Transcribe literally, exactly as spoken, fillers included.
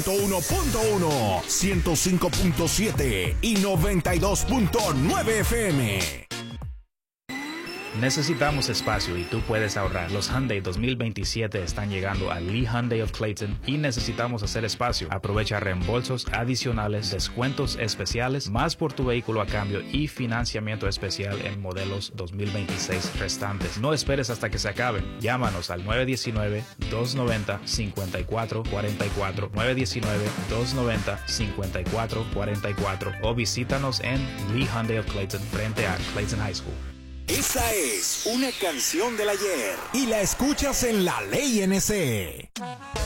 ciento uno punto uno, ciento cinco punto siete y noventa y dos punto nueve F M. Necesitamos espacio y tú puedes ahorrar. Los Hyundai dos mil veintisiete están llegando a Lee Hyundai of Clayton y necesitamos hacer espacio. Aprovecha reembolsos adicionales, descuentos especiales, más por tu vehículo a cambio y financiamiento especial en modelos dos mil veintiséis restantes. No esperes hasta que se acaben. Llámanos al nueve uno nueve, dos nueve cero, cinco cuatro cuatro cuatro, nueve uno nueve, dos nueve cero, cinco cuatro cuatro cuatro o visítanos en Lee Hyundai of Clayton frente a Clayton High School. Esa es una canción del ayer y la escuchas en La Ley N C.